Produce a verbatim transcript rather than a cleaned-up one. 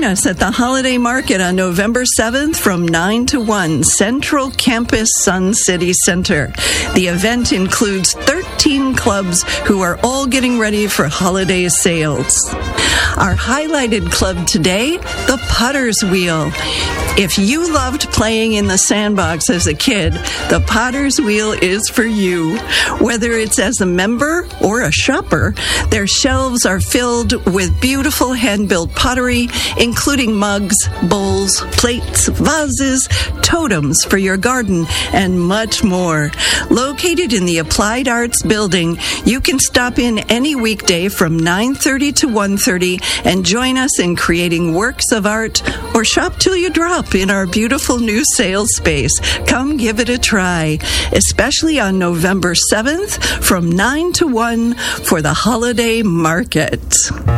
us at the Holiday Market on November seventh from nine to one, Central Campus Sun City Center. The event includes thirteen clubs who are all getting ready for holiday sales. Our highlighted club today, the Potter's Wheel. If you loved playing in the sandbox as a kid, the Potter's Wheel is for you. Whether it's as a member or a shopper, their shelves are filled with beautiful hand-built pottery, including mugs, bowls, plates, vases, totems for your garden, and much more. Located in the Applied Arts Building, you can stop in any weekday from nine thirty to one thirty and join us in creating works of art, or shop till you drop in our beautiful new sales space. Come give it a try, especially on November seventh from nine to one for the Holiday Market.